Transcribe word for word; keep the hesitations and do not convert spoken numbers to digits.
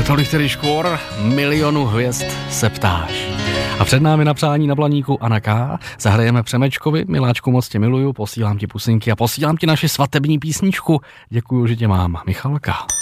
Tolik tedy škvor, milionu hvězd se ptáš. A před námi na přání na Blaníku Anna K. Zahrajeme Přemečkovi, miláčku, moc tě miluju, posílám ti pusinky a posílám ti naši svatební písničku. Děkuju, že tě mám, Michalka.